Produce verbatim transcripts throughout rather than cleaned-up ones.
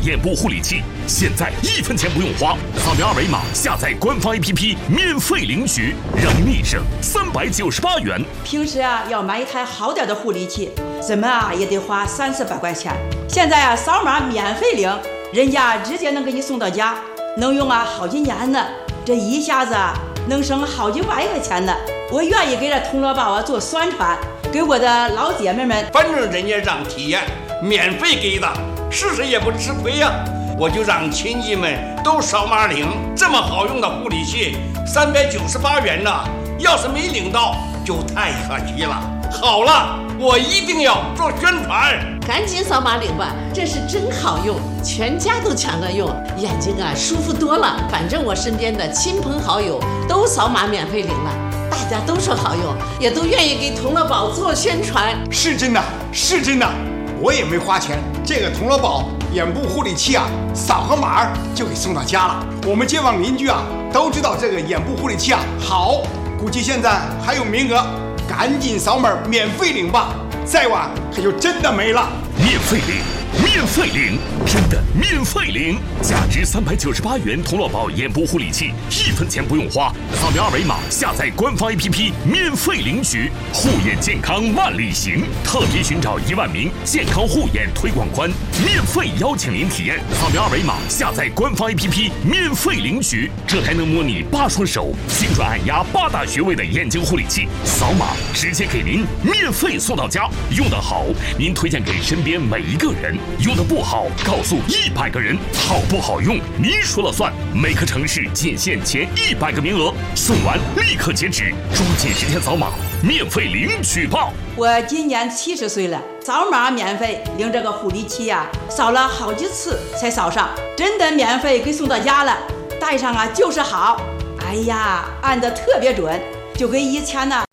眼部护理器，现在一分钱不用花，扫描二维码下载官方 A P P 免费领取，让你省三百九十八元。 平时啊要买一台好点的护理器，怎么啊也得花三四百块钱。现在啊扫码免费领，人家直接能给你送到家，能用啊好几年呢。这一下子啊能省好几万块钱呢。我愿意给这铜锣包啊做宣传，给我的老姐妹们。 反正人家让体验，免费给的，试试也不吃亏呀、啊。我就让亲戚们都扫码领，这么好用的护理器，三百九十八元呢。要是没领到，就太可惜了。好了，我一定要做宣传， 赶紧扫码领吧，这是真好用，全家都抢着用，眼睛啊舒服多了。反正我身边的亲朋好友都扫码免费领了。大家都说好用，也都愿意给铜锣宝做宣传。 是真的，是真的，我也没花钱。这个铜锣宝眼部护理器啊，扫个码就给送到家了。我们街坊邻居啊都知道这个眼部护理器啊好，估计现在还有名额，赶紧扫码免费领吧，再晚可就真的没了。 免费领，免费领，真的免费领！价值三百九十八元铜锣宝眼部护理器，一分钱不用花，扫描二维码下载官方 A P P 免费领取。护眼健康万里行，特别寻找一万名健康护眼推广官，免费邀请您体验。扫描二维码下载官方 A P P 免费领取。这台能模拟八双手、精准按压八大穴位的眼睛护理器，扫码直接给您免费送到家。用得好，您推荐给身边每一个人；用得不好，告诉一百个人。好不好用，您说了算。每个城市仅限前一百个名额，送完立刻截止，抓紧时间扫码，免费领取吧。 我今年七十岁了，扫码免费领这个护理器呀、啊，扫了好几次才扫上，真的免费给送到家了。戴上啊就是好，哎呀，按得特别准，就跟以前呢、啊。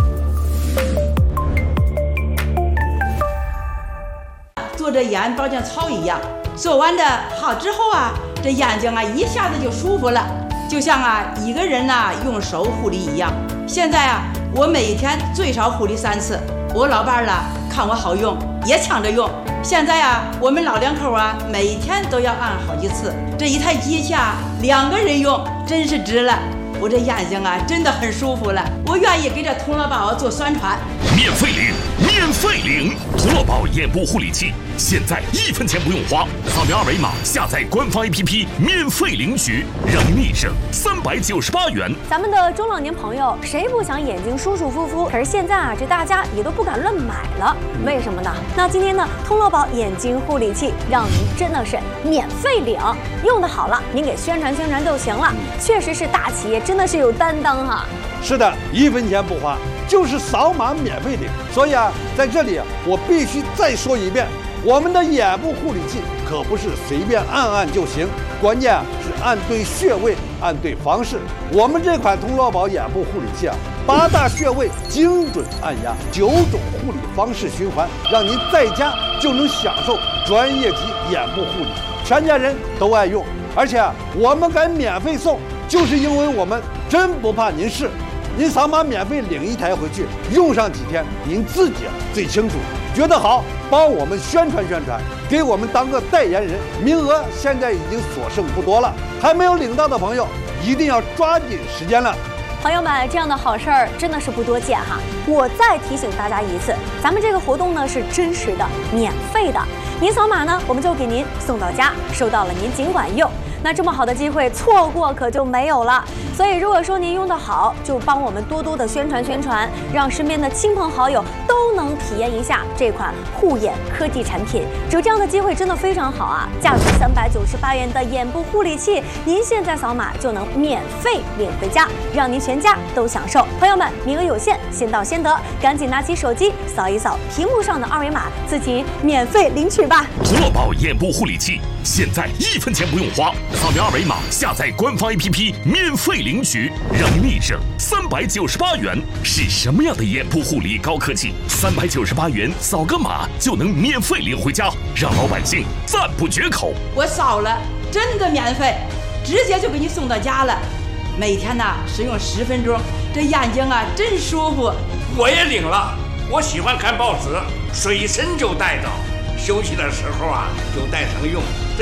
做着眼保健操一样，做完的好之后啊，这眼睛啊一下子就舒服了，就像啊一个人呐、啊、用手护理一样。现在啊，我每天最少护理三次。我老伴儿了看我好用，也抢着用。现在啊，我们老两口啊，每天都要按好几次。这一台机器啊，两个人用真是值了。我这眼睛啊，真的很舒服了。我愿意给这铜锣宝做宣传， 免费领，免费领铜锣宝眼部护理器，现在一分钱不用花，扫描二维码下载官方 A P P 免费领取，让你省三百九十八元。 咱们的中老年朋友谁不想眼睛舒舒服服？可是现在啊，这大家也都不敢乱买了，为什么呢？那今天呢，铜锣宝眼睛护理器让您真的是免费领，用的好了，您给宣传宣传就行了。确实是大企业。真的是有担当哈！ 是的，一分钱不花，就是扫码免费领。所以啊，在这里我必须再说一遍，我们的眼部护理器可不是随便按按就行，关键啊是按对穴位，按对方式。我们这款铜锣宝眼部护理器啊，八大穴位精准按压，九种护理方式循环，让您在家就能享受专业级眼部护理，全家人都爱用。而且啊，我们敢免费送。就是因为我们真不怕您试，您扫码免费领一台回去，用上几天您自己最清楚。觉得好，帮我们宣传宣传，给我们当个代言人。名额现在已经所剩不多了，还没有领到的朋友一定要抓紧时间了。 朋友们，这样的好事儿真的是不多见哈！我再提醒大家一次，咱们这个活动呢是真实的、免费的。您扫码呢，我们就给您送到家，收到了您尽管用。那这么好的机会错过可就没有了。所以如果说您用得好，就帮我们多多的宣传宣传，让身边的亲朋好友都能体验一下这款护眼科技产品。有这样的机会真的非常好啊！价值三百九十八元的眼部护理器，您现在扫码就能免费领回家，让您全家都享受。朋友们，名额有限，先到先得，赶紧拿起手机扫一扫屏幕上的二维码，自己免费领取吧。 铜锣宝眼部护理器，现在一分钱不用花，扫描二维码下载官方 A P P 免费领取，让你省三百九十八元。是什么样的眼部护理高科技？三百九十八元扫个码就能免费领回家，让老百姓赞不绝口。 我扫了，真的免费，直接就给你送到家了。每天呢使用十分钟，这眼睛啊真舒服。 我也领了，我喜欢看报纸，随身就带着，休息的时候啊就带上用。